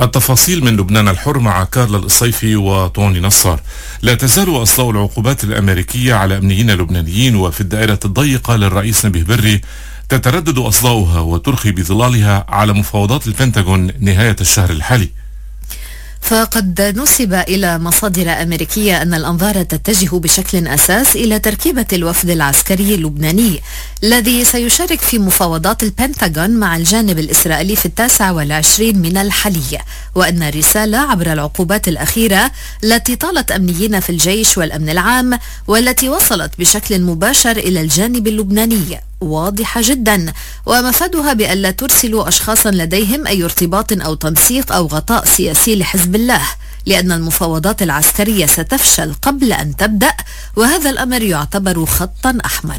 التفاصيل من لبنان الحر مع كارلا القصيفي وطوني نصار. لا تزال أصداء العقوبات الأمريكية على أمنيين لبنانيين وفي الدائرة الضيقة للرئيس نبيه بري تتردد أصداؤها وترخي بظلالها على مفاوضات البنتاغون نهاية الشهر الحالي. فقد نسب إلى مصادر أمريكية أن الأنظار تتجه بشكل أساس إلى تركيبة الوفد العسكري اللبناني الذي سيشارك في مفاوضات البنتاغون مع الجانب الإسرائيلي في 29 من الحالية، وأن الرسالة عبر العقوبات الأخيرة التي طالت أمنيين في الجيش والأمن العام والتي وصلت بشكل مباشر إلى الجانب اللبناني واضحة جدا، ومفادها بألا ترسلوا أشخاصا لديهم أي ارتباط أو تنسيق أو غطاء سياسي لحزب الله، لأن المفاوضات العسكرية ستفشل قبل أن تبدأ، وهذا الأمر يعتبر خطا أحمر.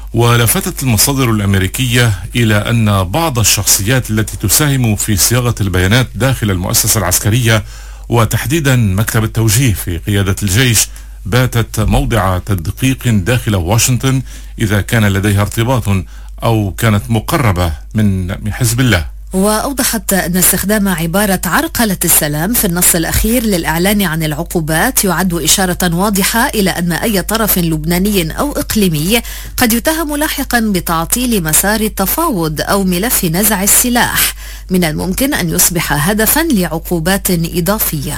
ولفتت المصادر الأمريكية إلى أن بعض الشخصيات التي تساهم في صياغة البيانات داخل المؤسسة العسكرية وتحديدا مكتب التوجيه في قيادة الجيش باتت موضع تدقيق داخل واشنطن إذا كان لديها ارتباط أو كانت مقربة من حزب الله. وأوضحت أن استخدام عبارة عرقلة السلام في النص الأخير للإعلان عن العقوبات يعد إشارة واضحة إلى أن أي طرف لبناني أو إقليمي قد يتهم لاحقا بتعطيل مسار التفاوض أو ملف نزع السلاح من الممكن أن يصبح هدفا لعقوبات إضافية.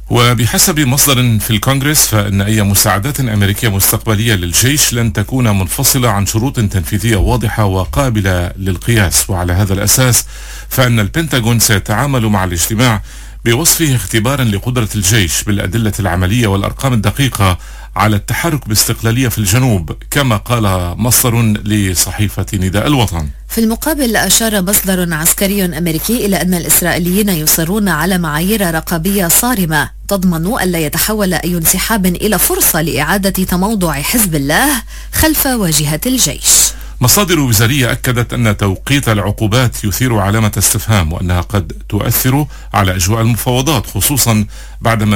وبحسب مصدر في الكونغرس فإن أي مساعدات أمريكية مستقبلية للجيش لن تكون منفصلة عن شروط تنفيذية واضحة وقابلة للقياس، وعلى هذا الأساس فإن البنتاغون سيتعامل مع الاجتماع بوصفه اختبارا لقدرة الجيش بالأدلة العملية والأرقام الدقيقة على التحرك باستقلالية في الجنوب، كما قال مصدر لصحيفة نداء الوطن. في المقابل أشار مصدر عسكري أمريكي إلى أن الإسرائيليين يصرون على معايير رقابية صارمة تضمن ألا يتحول أي انسحاب إلى فرصة لإعادة تموضع حزب الله خلف واجهة الجيش. مصادر وزارية أكدت أن توقيت العقوبات يثير علامة استفهام، وأنها قد تؤثر على أجواء المفاوضات، خصوصا بعدما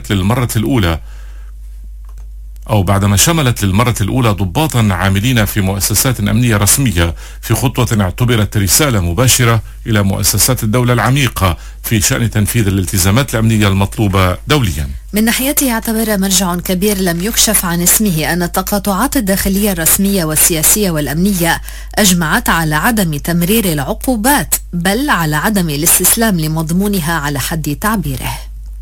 شملت للمرة الأولى ضباطا عاملين في مؤسسات أمنية رسمية في خطوة اعتبرت رسالة مباشرة إلى مؤسسات الدولة العميقة في شأن تنفيذ الالتزامات الأمنية المطلوبة دوليا. من ناحيته اعتبر مرجع كبير لم يكشف عن اسمه أن التقاطعات الداخلية الرسمية والسياسية والأمنية أجمعت على عدم تمرير العقوبات، بل على عدم الاستسلام لمضمونها على حد تعبيره،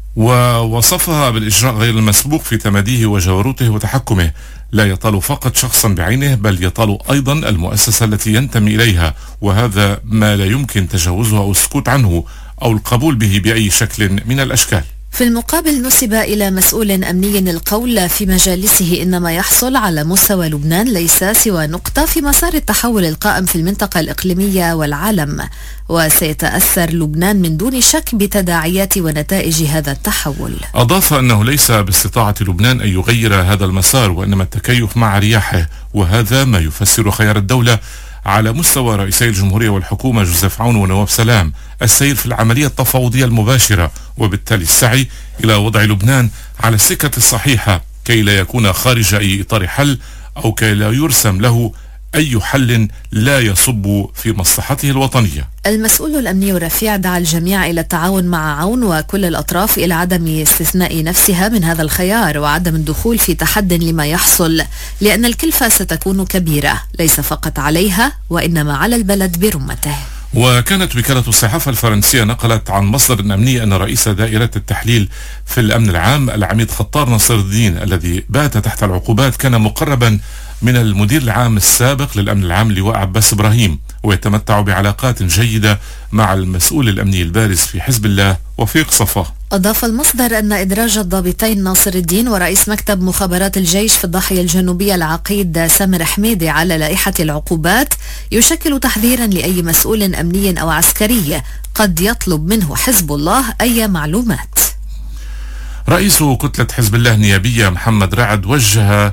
ووصفها بالإجراء غير المسبوق في تماديه وجبروته وتحكمه، لا يطال فقط شخصا بعينه بل يطال أيضا المؤسسة التي ينتمي إليها، وهذا ما لا يمكن تجاوزه أو السكوت عنه أو القبول به بأي شكل من الأشكال. في المقابل نسب إلى مسؤول أمني القول في مجالسه إن ما يحصل على مستوى لبنان ليس سوى نقطة في مسار التحول القائم في المنطقة الإقليمية والعالم، وسيتأثر لبنان من دون شك بتداعيات ونتائج هذا التحول. أضاف أنه ليس باستطاعة لبنان أن يغير هذا المسار، وإنما التكيف مع رياحه، وهذا ما يفسر خيار الدولة على مستوى رئيسي الجمهورية والحكومة جوزيف عون ونواف سلام السير في العملية التفاوضية المباشرة، وبالتالي السعي إلى وضع لبنان على السكة الصحيحة كي لا يكون خارج أي إطار حل أو كي لا يرسم له أي حل لا يصب في مصلحته الوطنية. المسؤول الأمني رفيع دعا الجميع إلى التعاون مع عون وكل الأطراف إلى عدم استثناء نفسها من هذا الخيار وعدم الدخول في تحد لما يحصل، لأن الكلفة ستكون كبيرة ليس فقط عليها وإنما على البلد برمته. وكانت وكالة الصحافة الفرنسية نقلت عن مصدر أمني أن رئيس دائرة التحليل في الأمن العام العميد خطار نصر الدين الذي بات تحت العقوبات كان مقربا من المدير العام السابق للأمن العام لواء عباس إبراهيم، ويتمتع بعلاقات جيدة مع المسؤول الأمني البارز في حزب الله وفيق صفا. أضاف المصدر أن إدراج الضابطين ناصر الدين ورئيس مكتب مخابرات الجيش في الضاحية الجنوبية العقيد سامر حميدي على لائحة العقوبات يشكل تحذيرا لأي مسؤول أمني أو عسكري قد يطلب منه حزب الله أي معلومات. رئيس كتلة حزب الله النيابية محمد رعد وجه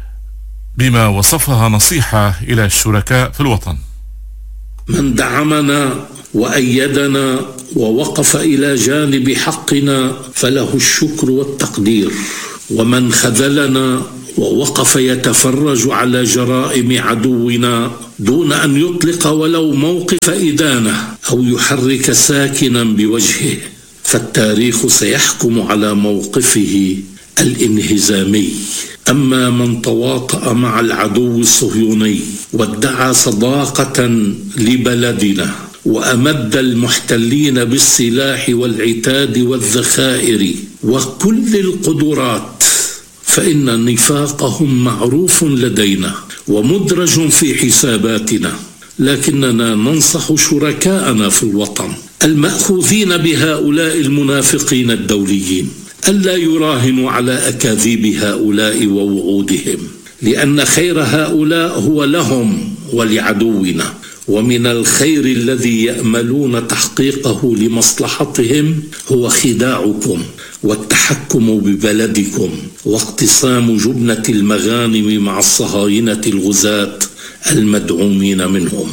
بما وصفها نصيحة إلى الشركاء في الوطن. من دعمنا وأيدنا ووقف إلى جانب حقنا فله الشكر والتقدير، ومن خذلنا ووقف يتفرج على جرائم عدونا دون أن يطلق ولو موقف إدانة أو يحرك ساكنا بوجهه فالتاريخ سيحكم على موقفه الانهزامي. أما من تواطأ مع العدو الصهيوني وادعى صداقة لبلدنا وأمد المحتلين بالسلاح والعتاد والذخائر وكل القدرات، فإن نفاقهم معروف لدينا ومدرج في حساباتنا، لكننا ننصح شركاءنا في الوطن المأخوذين بهؤلاء المنافقين الدوليين ألا يراهنوا على أكاذيب هؤلاء ووعودهم، لأن خير هؤلاء هو لهم ولعدونا، ومن الخير الذي يأملون تحقيقه لمصلحتهم هو خداعكم والتحكم ببلدكم واقتسام جبنة المغانم مع الصهاينة الغزاة المدعومين منهم.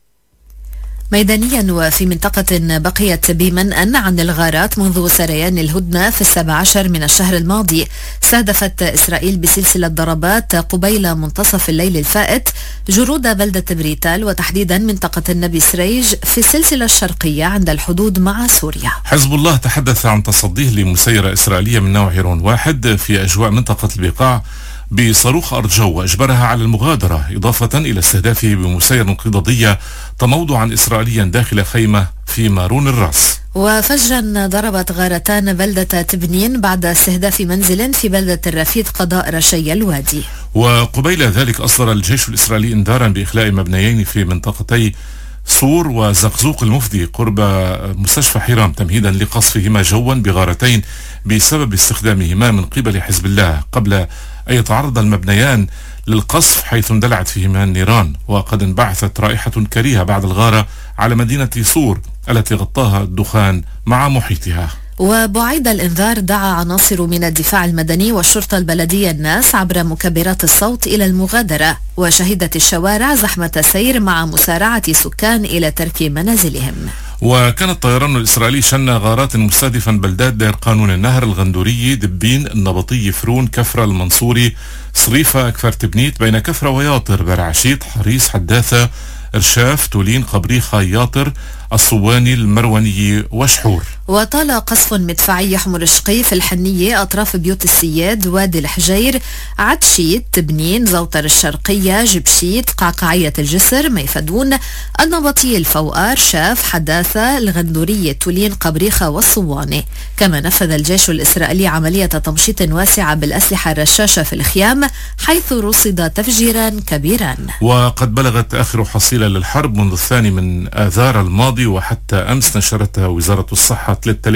ميدانيا وفي منطقة بقيت بمنأى عن الغارات منذ سريان الهدنة في 17 من الشهر الماضي، استهدفت إسرائيل بسلسلة ضربات قبيل منتصف الليل الفائت جرود بلدة بريتال وتحديدا منطقة النبي سريج في السلسلة الشرقية عند الحدود مع سوريا. حزب الله تحدث عن تصديه لمسيرة إسرائيلية من نوع هيرون واحد في أجواء منطقة البقاع بصاروخ أرض جو وأجبرها على المغادرة، إضافة إلى استهدافه بمسير انقضاضية تموضعا إسرائيليا داخل خيمة في مارون الراس. وفجرا ضربت غارتان بلدة تبنين بعد استهداف منزل في بلدة الرفيد قضاء رشي الوادي. وقبيل ذلك أصدر الجيش الإسرائيلي إنذارا بإخلاء مبنيين في منطقتي صور وزقزوق المفدي قرب مستشفى حرام تمهيدا لقصفهما جوا بغارتين بسبب استخدامهما من قبل حزب الله، قبل أن يتعرض المبنيان للقصف حيث اندلعت فيهما النيران. وقد انبعثت رائحة كريهة بعد الغارة على مدينة صور التي غطاها الدخان مع محيطها. وبعيد الإنذار دعا عناصر من الدفاع المدني والشرطة البلدية الناس عبر مكبرات الصوت إلى المغادرة، وشهدت الشوارع زحمة سير مع مسارعة سكان إلى ترك منازلهم. وكان الطيران الإسرائيلي شن غارات مستهدفا بلدات دير قانون النهر، الغندوري، دبين، النبطي، فرون، كفرة، المنصوري، صريفة، كفر تبنيت، بين كفرة وياطر، برعشيط، حريص، حداثة، إرشاف، تولين، قبريخة، ياطر، الصواني، المروني وشحور. وطال قصف مدفعي يحمر شقي في الحنية أطراف بيوت السياد، وادي الحجير، عدشيت، تبنين، زوطر الشرقية، جبشيت، قعقعية الجسر، ميفدون، النبطي، الفوقار، شاف، حداثة، الغندورية، تولين، قبريخة والصواني. كما نفذ الجيش الإسرائيلي عملية تمشيط واسعة بالأسلحة الرشاشة في الخيام حيث رصد تفجيرا كبيرا. وقد بلغت آخر حصيلة للحرب منذ 2 من آذار الماضي وحتى أمس نشرتها وزارة الصحة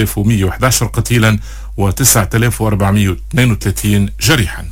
3111 قتيلا و9432 جريحا.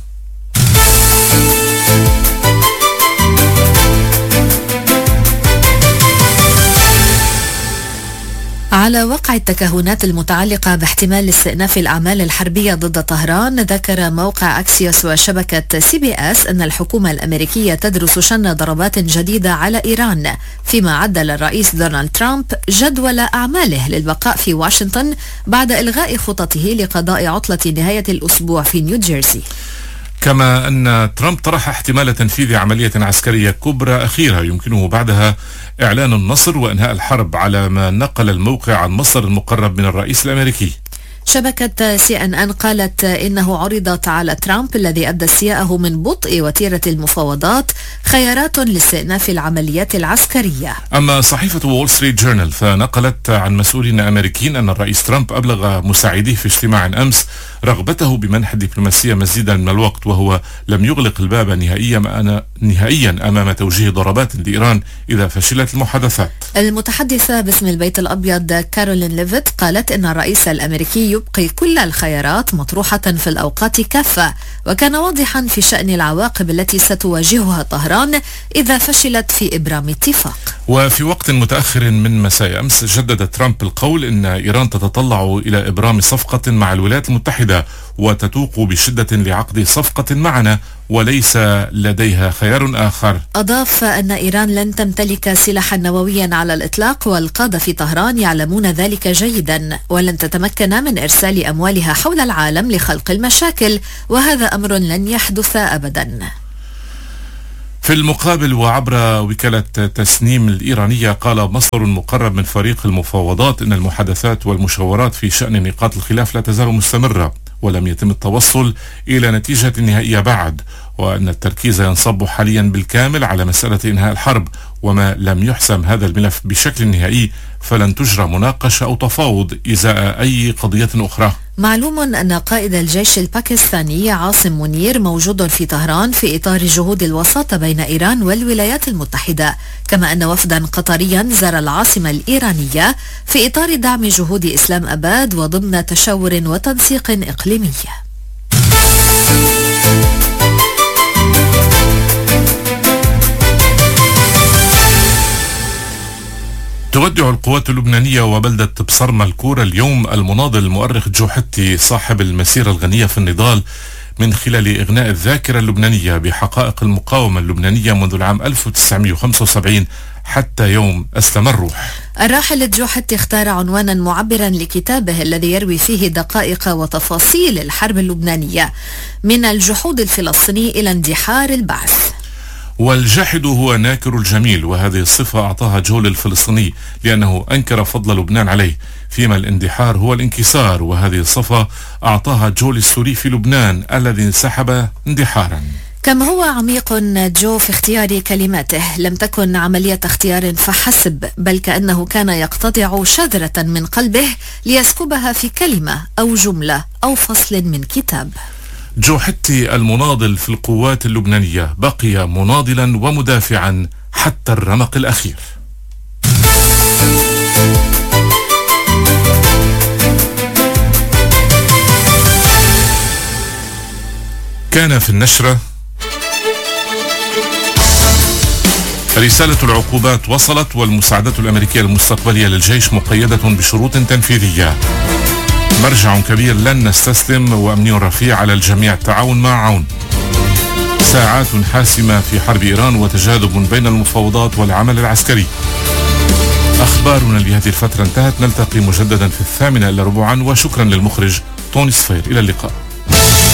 على وقع التكهنات المتعلقة باحتمال استئناف الأعمال الحربية ضد طهران، ذكر موقع أكسيوس وشبكة CBS أن الحكومة الأمريكية تدرس شن ضربات جديدة على إيران، فيما عدل الرئيس دونالد ترامب جدول أعماله للبقاء في واشنطن بعد إلغاء خططه لقضاء عطلة نهاية الأسبوع في نيوجيرسي. كما أن ترامب طرح احتمال تنفيذ عملية عسكرية كبرى أخيرة يمكنه بعدها إعلان النصر وإنهاء الحرب، على ما نقل الموقع عن مصدر مقرب من الرئيس الأمريكي. شبكة CNN قالت إنه عرضت على ترامب الذي أبدى استياءه من بطء وتيرة المفاوضات خيارات لاستئناف العمليات العسكرية. أما صحيفة وول ستريت جورنال فنقلت عن مسؤولين أمريكيين أن الرئيس ترامب أبلغ مساعديه في اجتماع أمس رغبته بمنح الدبلوماسية مزيدا من الوقت، وهو لم يغلق الباب نهائيا أمام توجيه ضربات لإيران إذا فشلت المحادثات. المتحدثة باسم البيت الأبيض كارولين ليفيت قالت إن الرئيس الأمريكي يبقي كل الخيارات مطروحة في الأوقات كافة، وكان واضحا في شأن العواقب التي ستواجهها طهران إذا فشلت في إبرام اتفاق. وفي وقت متأخر من مساء أمس جدد ترامب القول إن إيران تتطلع إلى إبرام صفقة مع الولايات المتحدة وتتوق بشدة لعقد صفقة معنا وليس لديها خيار آخر. أضاف أن إيران لن تمتلك سلاحا نوويا على الإطلاق، والقادة في طهران يعلمون ذلك جيدا، ولن تتمكن من إرسال أموالها حول العالم لخلق المشاكل، وهذا أمر لن يحدث أبدا. في المقابل وعبر وكالة تسنيم الإيرانية قال مصدر مقرب من فريق المفاوضات إن المحادثات والمشاورات في شأن نقاط الخلاف لا تزال مستمرة ولم يتم التوصل إلى نتيجة نهائية بعد، وأن التركيز ينصب حاليا بالكامل على مسألة إنهاء الحرب، وما لم يحسم هذا الملف بشكل نهائي فلن تجرى مناقشة أو تفاوض إزاء أي قضية أخرى. معلوم أن قائد الجيش الباكستاني عاصم منير موجود في طهران في إطار جهود الوساطة بين إيران والولايات المتحدة، كما أن وفدا قطريا زار العاصمة الإيرانية في إطار دعم جهود إسلام أباد وضمن تشاور وتنسيق إقليمي. تودع القوات اللبنانية وبلدة بصرمة الكورة اليوم المناضل المؤرخ جو حتي صاحب المسيرة الغنية في النضال من خلال إغناء الذاكرة اللبنانية بحقائق المقاومة اللبنانية منذ العام 1975 حتى يوم أسلم الروح. الراحل جو حتي اختار عنوانا معبرا لكتابه الذي يروي فيه دقائق وتفاصيل الحرب اللبنانية من الجحود الفلسطيني إلى اندحار البعث. والجاحد هو ناكر الجميل، وهذه الصفة أعطاها جو للفلسطيني لأنه أنكر فضل لبنان عليه، فيما الاندحار هو الانكسار، وهذه الصفة أعطاها جو للسوري في لبنان الذي انسحب اندحارا. كما هو عميق جو في اختيار كلماته، لم تكن عملية اختيار فحسب، بل كأنه كان يقتطع شذرة من قلبه ليسكبها في كلمة أو جملة أو فصل من كتاب. جو حتي المناضل في القوات اللبنانية بقي مناضلا ومدافعا حتى الرمق الأخير. كان في النشرة: رسالة العقوبات وصلت، والمساعدات الأمريكية المستقبلية للجيش مقيدة بشروط تنفيذية. مرجع كبير لن نستسلم، وأمني رفيع على الجميع، التعاون مع عون. ساعات حاسمة في حرب إيران وتجاذب بين المفاوضات والعمل العسكري. أخبارنا لهذه الفترة انتهت، نلتقي مجددا في 8:45، وشكرا للمخرج توني صفير. إلى اللقاء.